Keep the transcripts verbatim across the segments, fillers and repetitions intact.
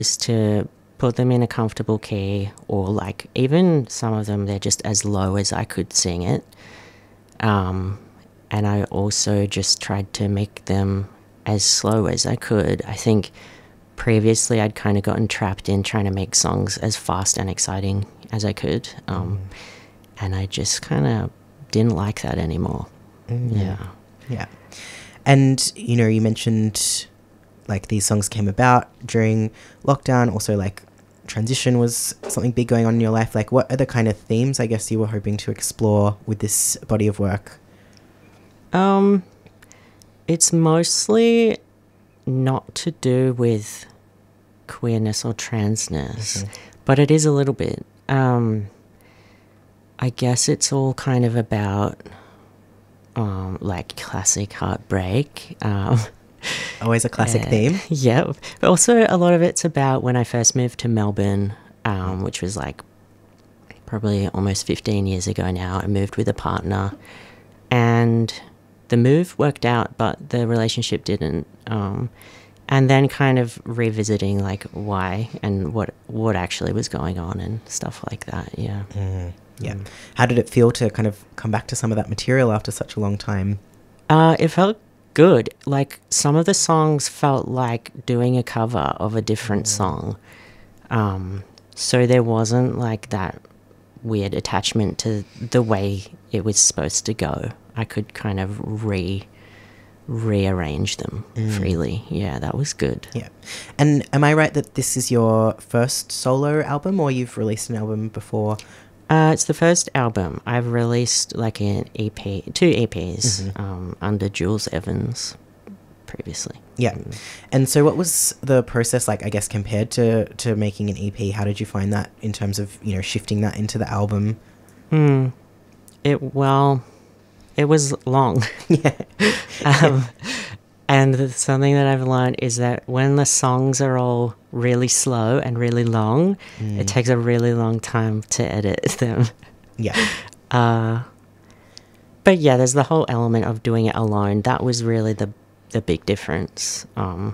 is to put them in a comfortable key, or like even some of them, they're just as low as I could sing it. Um, and I also just tried to make them as slow as I could. I think previously I'd kind of gotten trapped in trying to make songs as fast and exciting as I could. Um, mm. And I just kind of didn't like that anymore. Mm. Yeah. Yeah. And, you know, you mentioned like these songs came about during lockdown, also like transition was something big going on in your life. Like, what other kind of themes, I guess, you were hoping to explore with this body of work? Um, it's mostly not to do with queerness or transness, mm-hmm. but it is a little bit. Um, I guess it's all kind of about, um, like classic heartbreak. Um, Always a classic uh, theme. Yeah. But also a lot of it's about when I first moved to Melbourne, um, which was like probably almost fifteen years ago now. I moved with a partner, and the move worked out, but the relationship didn't. Um, and then kind of revisiting like why and what what actually was going on and stuff like that. Yeah. Mm, yeah. Mm. How did it feel to kind of come back to some of that material after such a long time? Uh, it felt good. Like some of the songs felt like doing a cover of a different mm. song. Um, so there wasn't like that weird attachment to the way it was supposed to go. I could kind of re rearrange them mm. freely. Yeah, that was good. Yeah. And am I right that this is your first solo album, or you've released an album before? Uh, it's the first album. I've released like an E P, two E Ps mm-hmm. um, under Jules Evans previously. Yeah. Mm. And so what was the process like, I guess, compared to, to making an E P? How did you find that in terms of, you know, shifting that into the album? Hmm. It, well, it was long. Yeah. um, and something that I've learned is that when the songs are all really slow and really long, mm. it takes a really long time to edit them. Yeah. Uh, but yeah, there's the whole element of doing it alone. That was really the the big difference, um,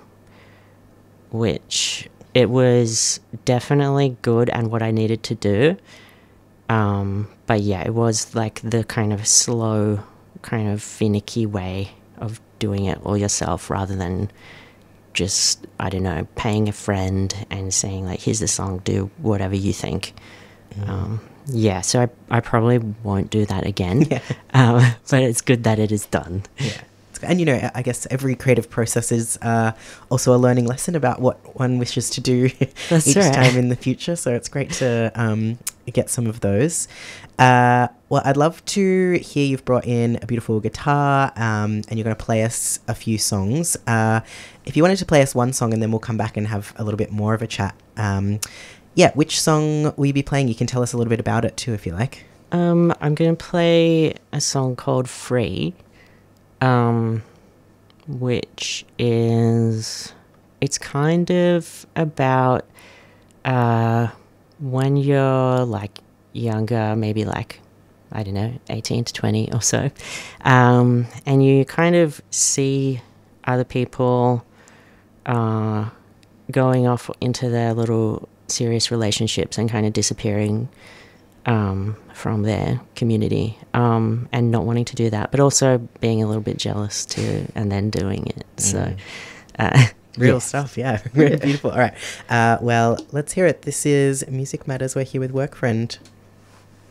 which it was definitely good and what I needed to do. Um, but yeah, it was like the kind of slow, kind of finicky way of doing it all yourself rather than just, I don't know, paying a friend and saying like, here's the song, do whatever you think. Mm. Um, yeah, so I, I probably won't do that again, yeah. um, but it's good that it is done. Yeah. And, you know, I guess every creative process is uh, also a learning lesson about what one wishes to do That's each right. time in the future. So it's great to um, get some of those. Uh, well, I'd love to hear you've brought in a beautiful guitar um, and you're going to play us a few songs. Uh, if you wanted to play us one song and then we'll come back and have a little bit more of a chat. Um, yeah, which song will you be playing? You can tell us a little bit about it too, if you like. Um, I'm going to play a song called Free. Um, which is, it's kind of about, uh, when you're like younger, maybe like, I don't know, eighteen to twenty or so, um, and you kind of see other people, uh, going off into their little serious relationships and kind of disappearing Um, from their community, um, and not wanting to do that, but also being a little bit jealous too, and then doing it. Mm. So, uh, real yeah. stuff, yeah. Really beautiful. All right. Uh, well, let's hear it. This is Music Matters. We're here with Work Friend.